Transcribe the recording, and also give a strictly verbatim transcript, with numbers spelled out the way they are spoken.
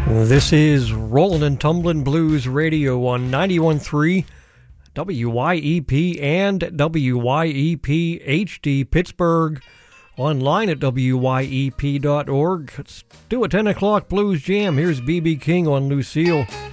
This is Rollin' and Tumblin' Blues Radio on ninety-one point three W Y E P and W Y E P H D Pittsburgh. Online at W Y E P dot org. Let's do a ten o'clock blues jam. Here's B B King on Lucille.